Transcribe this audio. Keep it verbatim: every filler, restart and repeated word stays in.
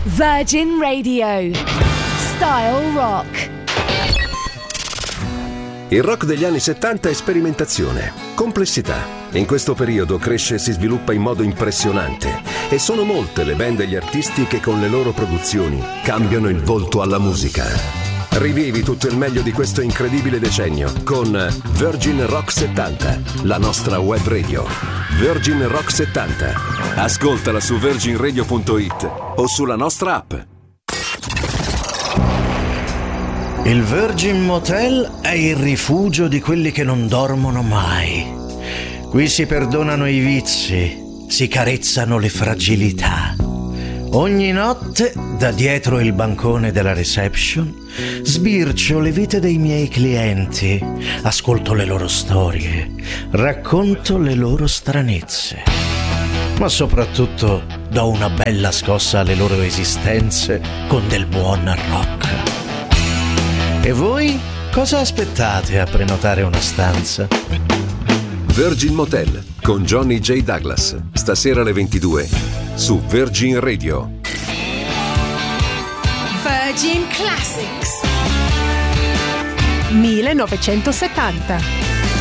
Virgin Radio. Style Rock. Il rock degli anni settanta è sperimentazione, complessità. In questo periodo cresce e si sviluppa in modo impressionante e sono molte le band e gli artisti che con le loro produzioni cambiano il volto alla musica. Rivivi tutto il meglio di questo incredibile decennio con Virgin Rock settanta, la nostra web radio. Virgin Rock settanta. Ascoltala su virgin radio punto it o sulla nostra app. Il Virgin Motel è il rifugio di quelli che non dormono mai. Qui si perdonano i vizi, si carezzano le fragilità. Ogni notte, da dietro il bancone della reception, sbircio le vite dei miei clienti, ascolto le loro storie, racconto le loro stranezze. Ma soprattutto do una bella scossa alle loro esistenze con del buon rock. E voi cosa aspettate a prenotare una stanza? Virgin Motel con Johnny J. Douglas, stasera alle ventidue su Virgin Radio. Virgin Classics millenovecentosettanta.